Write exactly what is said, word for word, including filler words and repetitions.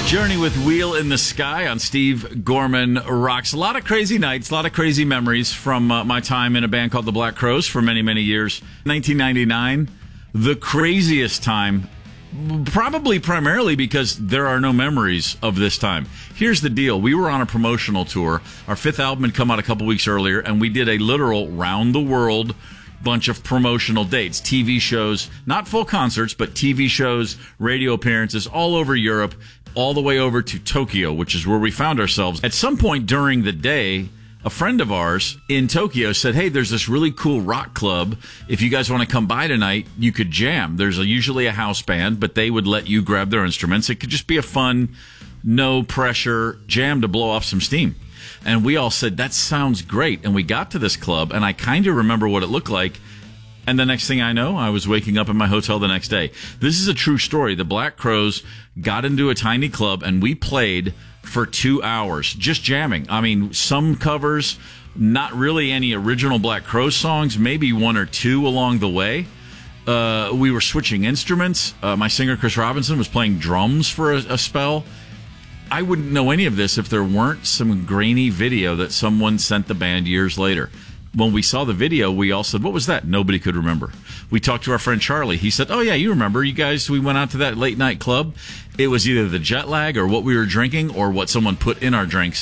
Journey with Wheel in the Sky on Steve Gorman Rocks. A lot of crazy nights, a lot of crazy memories from uh, my time in a band called the Black Crowes for many, many years. nineteen ninety-nine, the craziest time, probably primarily because there are no memories of this time. Here's the deal. We were on a promotional tour. Our fifth album had come out a couple weeks earlier, and we did a literal round-the-world bunch of promotional dates, T V shows, not full concerts, but T V shows, radio appearances all over Europe, all the way over to Tokyo, which is where we found ourselves. At some point during the day, a friend of ours in Tokyo said, hey, there's this really cool rock club. If you guys want to come by tonight, you could jam. There's a, usually a house band, but they would let you grab their instruments. It could just be a fun, no-pressure jam to blow off some steam. And we all said, that sounds great. And we got to this club, and I kind of remember what it looked like. And the next thing I know, I was waking up in my hotel the next day. This is a true story. The Black Crowes got into a tiny club, and we played for two hours, just jamming. I mean, some covers, not really any original Black Crowes songs, maybe one or two along the way. Uh, we were switching instruments. Uh, my singer, Chris Robinson, was playing drums for a, a spell. I wouldn't know any of this if there weren't some grainy video that someone sent the band years later. When we saw the video, we all said, what was that? Nobody could remember. We talked to our friend Charlie. He said, oh, yeah, you remember. You guys, we went out to that late-night club. It was either the jet lag or what we were drinking or what someone put in our drinks.